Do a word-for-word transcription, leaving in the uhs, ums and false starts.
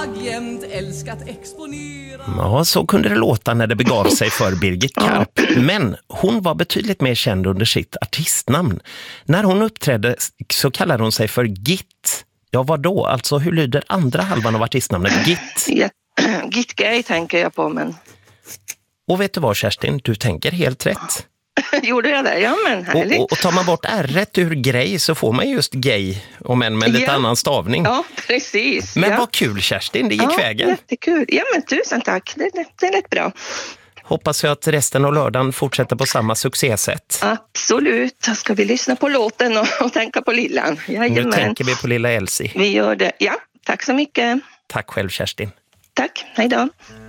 jag jämt älskat exponera. Ja, så kunde det låta när det begav sig för Birgit Karp. Men hon var betydligt mer känd under sitt artistnamn. När hon uppträdde så kallade hon sig för Git. Ja, vad då? Alltså, hur lyder andra halvan av artistnamnet? Git? Ja, Git Gay tänker jag på, men... Och vet du vad, Kerstin? Du tänker helt rätt. Gjorde jag det? Ja, men härligt. Och, och, och tar man bort r-rätt ur grej så får man just gay, om än med lite ja. annan stavning. Ja, precis. Men ja. vad kul, Kerstin, det gick ja, vägen. Jättekul. Ja, men tusen tack. Det, det, det är rätt bra. Hoppas jag att resten av lördagen fortsätter på samma succésätt. Absolut. Ska vi lyssna på låten och, och tänka på lillan? Jajamän. Nu tänker vi på lilla Elsie. Vi gör det. Ja, tack så mycket. Tack själv, Kerstin. Tack. Hej då.